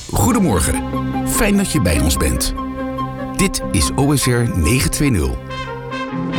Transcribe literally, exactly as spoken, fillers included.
Goedemorgen. Fijn dat je bij ons bent. Dit is O S R negen twintig.